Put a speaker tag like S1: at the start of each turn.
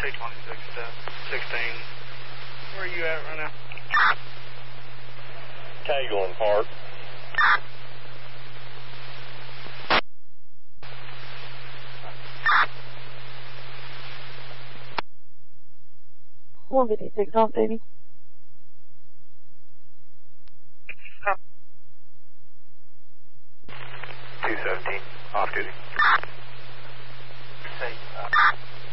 S1: 226 to 16. Where are you at right now?
S2: Caglin Park.
S3: One 56 off duty.
S2: 217 off duty.
S1: Say,